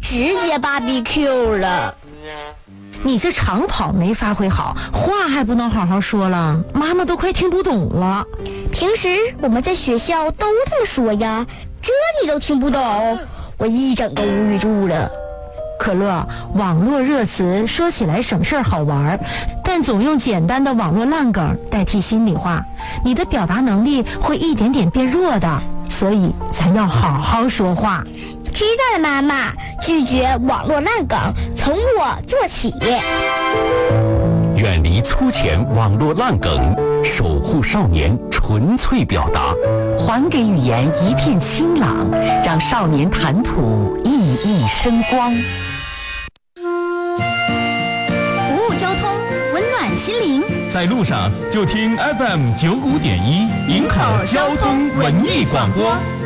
直接 BBQ 了。 你这长跑没发挥好，话还不能好好说了，妈妈都快听不懂了。 平时我们在学校都这么说呀，这你都听不懂，我一整个无语住了。 可乐，网络热词说起来省事儿好玩，但总用简单的网络烂梗代替心里话，你的表达能力会一点点变弱的，所以才要好好说话。 知道了，妈妈，拒绝网络烂梗，从我做起。 远离粗浅网络烂梗，守护少年纯粹表达， 还给语言一片清朗，让少年谈吐熠熠生光。 服务交通，温暖心灵， 在路上就听 FM 95.1营口交通文艺广播。